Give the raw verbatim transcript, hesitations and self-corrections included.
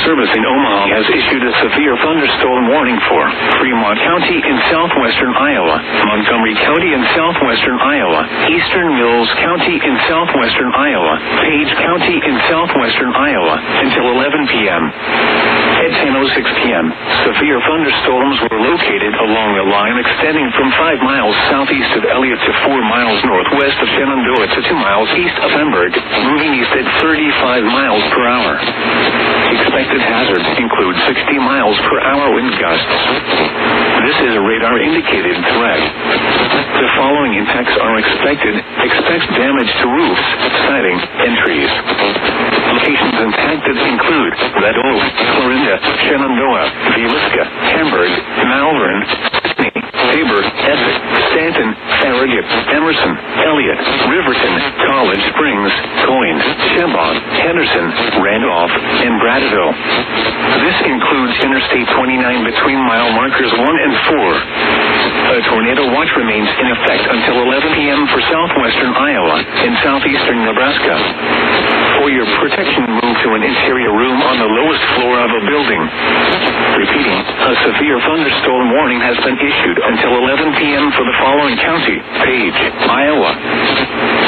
Service in Omaha has issued a severe thunderstorm warning for Fremont County in southwestern Iowa, Montgomery County in southwestern Iowa, Eastern Mills County in southwestern Iowa, Page County in southwestern Iowa, until eleven p.m. At ten oh six p.m., severe thunderstorms were located along a line extending from five miles southeast of Elliott to four miles northwest of Shenandoah to two miles east of Hamburg, moving east at thirty-five miles per hour. Expected hazards include sixty miles per hour wind gusts. This is a radar-indicated threat. The following impacts are expected. Expect damage to roofs, siding, and trees. Locations impacted include Red Oak, Clarinda, Shenandoah, Villisca, Hamburg, Malvern, Sydney, Tabor, Essex, Stanton, Farragut, Emerson, Elliott, Riverton, College Springs, Coyne, Chembon, Henderson, Randolph, and Braddock. This includes Interstate twenty-nine between mile markers one and four. A tornado watch remains in effect until eleven p.m. for southwestern Iowa and southeastern Nebraska. For your protection, move to an interior room on the lowest floor of a building. Repeating, a severe thunderstorm warning has been issued until eleven p.m. for the following county: Page, Iowa.